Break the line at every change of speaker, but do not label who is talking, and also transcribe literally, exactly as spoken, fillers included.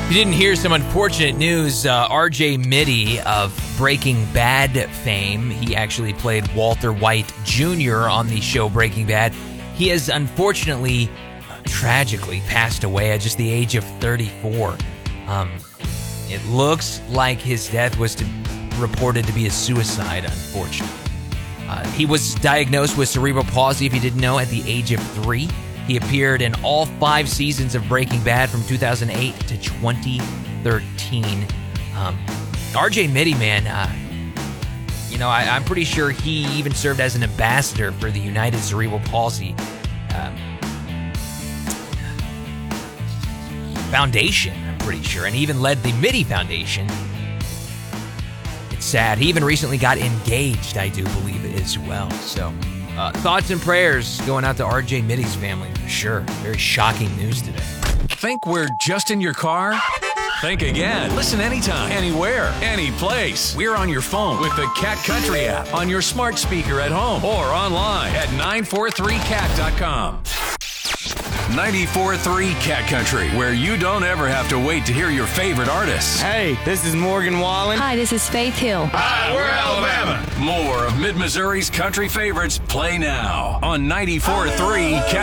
You didn't hear some unfortunate news. Uh, R J Mitte of Breaking Bad fame, he actually played Walter White Junior on the show Breaking Bad. He has unfortunately, uh, tragically passed away at just the age of thirty-four. Um, it looks like his death was to, reported to be a suicide, unfortunately. Uh, he was diagnosed with cerebral palsy, if you didn't know, at the age of three. He appeared in all five seasons of Breaking Bad from two thousand eight to twenty thirteen. Um, R J Mitte, man, uh, you know, I, I'm pretty sure he even served as an ambassador for the United Cerebral Palsy um, Foundation, I'm pretty sure, and he even led the Mitte Foundation. It's sad. He even recently got engaged, I do believe, as well. So... Uh, thoughts and prayers going out to R J Mitte's family, for sure. Very shocking news today.
Think we're just in your car? Think again. Listen anytime, anywhere, any place. We're on your phone with the Cat Country app, on your smart speaker at home, or online at nine four three cat dot com. ninety-four point three Cat Country, where you don't ever have to wait to hear your favorite artists.
Hey, this is Morgan Wallen.
Hi, this is Faith Hill.
Hi, we're Alabama. More of Mid-Missouri's country favorites play now on ninety-four point three Cat